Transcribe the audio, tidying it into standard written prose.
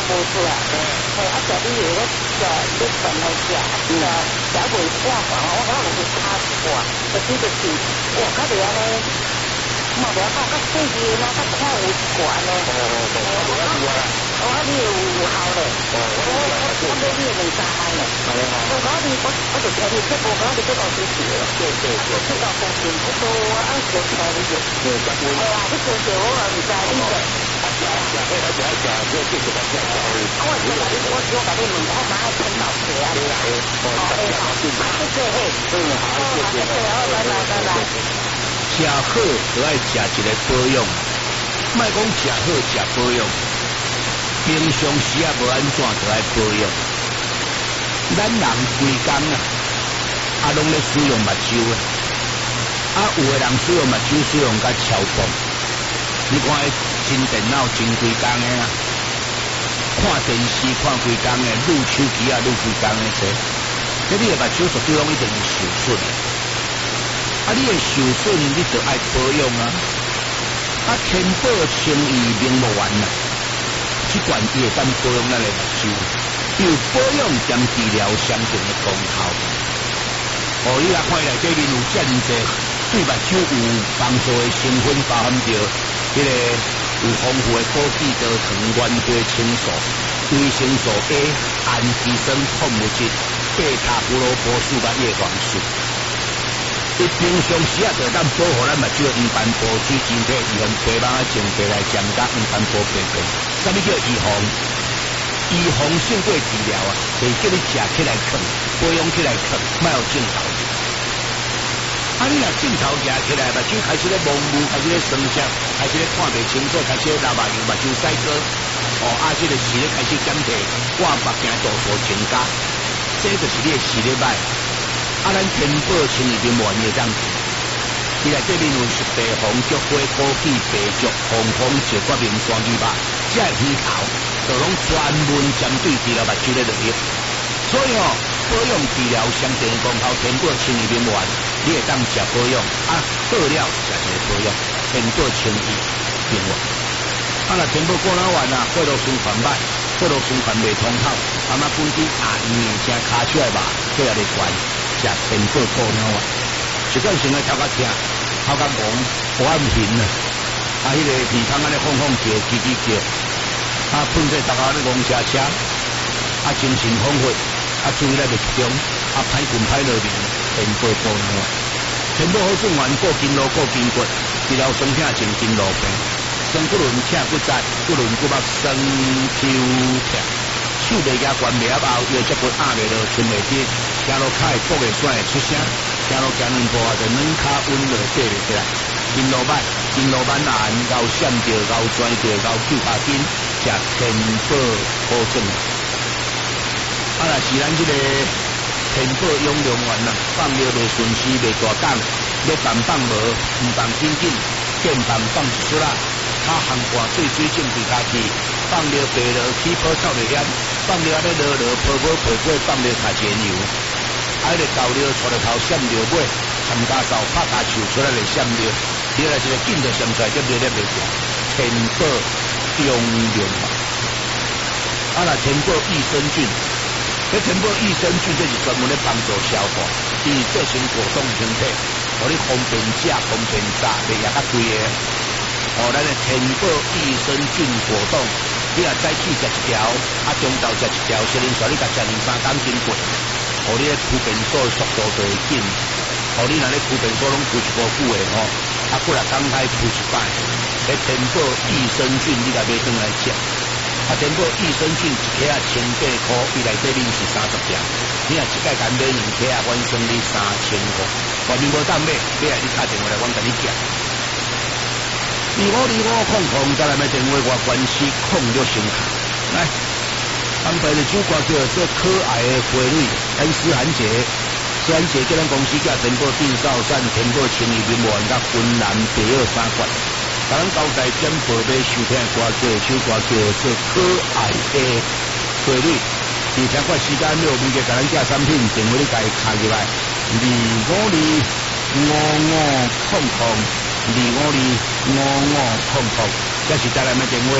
出来，啊，食你有咧食，你饭来食，食袂挂饭，我有去卡挂，就是我较袂安尼，嘛袂讲较细致啦，较看有悬咧。我你有效咧，我买你2、3安咧，我就听你这无讲你这老师学，这个风险不多，按学起来你就，哎呀，你学我唔知你个。我甲你问，我马上听到车啊！ 食好就爱食一个保养，莫讲食好食保养，平常时啊无安怎就爱保养。咱人规工拢咧使用目睭有的人使用目睭使用甲超过，你看真电脑真规工看电视看规工撸手机撸规工这你的目睭绝对拢一定受损。你的受损，你就爱保养天保清怡名不完这款伊会当保养咱的目睭，有保养兼治疗相同的功效。你来看内底面有遮尔济对目睭有帮助的成分，包含着迄个有丰富的枸杞多糖原花青素、维生素 A、氨基酸、矿物质、贝塔胡萝卜素甲叶黄素。伊平常时就当保护咱目睭黄斑部、水晶体、预防皮毛种皮来降甲黄斑部病变。啥物叫预防？预防胜过治疗就是叫你食起来啃，保养起来啃，莫有镜头。你若镜头夹起来，目睭开始咧模糊，开始咧酸涩，开始咧看袂清楚，开始咧流目睭，目睭洗哥，这个视力开始减退，我目镜度数增加，这就是你的视力歹。咱天保清怡面丸会当治，伊内底面有是地黄、菊花、枸杞、白术、红枫、石决明、双鱼肉，这鱼头就拢专门针对治疗目睭的能力。所以保养治疗相对功效，天保清怡面丸，你会当食保养好了食一个保养，天保清怡面丸。若天保果脑丸血路循环歹，血路循环袂通透，本身硬正卡出来吧，这也袂关。食天保果脑丸，习惯性头壳痛，头壳忙，无暗形迄个鼻孔安尼晃晃叫，叽叽叫，喷在头壳咧戆车车，精神恍惚，注意力袂集中，歹困歹落眠，天保果脑丸。天保好顺丸过筋络过筋骨，治疗酸痛静筋络病，酸骨轮痛骨折，骨轮骨膜酸抽痛。手袂夹关袂后，腰脊骨压袂落，伸袂直，行路脚会跛袂甩会出声，行路行两步就软脚稳落爬袂起来。筋络慢，筋络慢难，熬闪着，熬拽着，熬揪脚筋，食天保好顺。若是咱这个天保养良丸放尿袂顺时，袂大档，要放无，唔放紧紧，见放一出啦。他行汗水水浸对家己，放尿白落起泡臭袂险，放尿安尼落泡过，放尿擦一牛，迄个豆尿带着头闪尿尾，参加扫拍家手出来就闪尿，你来一个紧就闪出来，这尿袂掉。天保养良丸，若天保益生菌，天保益生菌这是专门咧帮助消化，伊做成果冻身体，互你方便食方便炸，袂也较贵个。咱的天保益生菌果冻，你早起食一条，中昼食一条，小零线你甲食2、3天真过，互你咧驱便所的速度就会紧，互你若咧驱便所拢驱一个久的过来刚开驱一摆，天保益生菌你甲买转来食，天保益生菌一克1800块，伊内底面是30条，你若一届敢买2克我算你3000块，外面无当买，买来你打电话来，我甲你寄。252500，再来买电话我关系06先卡，来安排的主歌叫做可爱的花蕊，跟思涵姐叫咱公司甲天保定少善、天保清怡面丸甲云南第二3罐，甲咱交代点报买收听的歌叫首歌叫做可爱的花蕊，而且怪时间6每个甲咱寄产品电话你家卡入来252500。252500，这是再来买电话